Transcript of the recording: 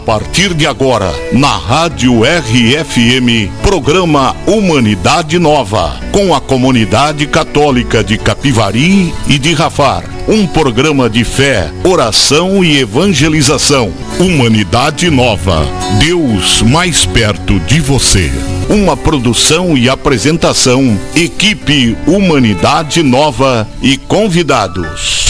partir de agora, na Rádio RFM, programa Humanidade Nova, com a comunidade católica de Capivari e de Rafar. Um programa de fé, oração e evangelização. Humanidade Nova, Deus mais perto de você. Uma produção e apresentação, equipe Humanidade Nova e convidados.